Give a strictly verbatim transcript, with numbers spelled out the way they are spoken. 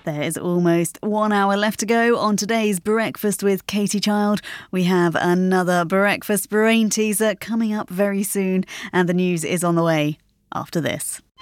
There is almost one hour left to go on today's Breakfast with Katie Child. We have another Breakfast Brain teaser coming up very soon, and the news is on the way after this.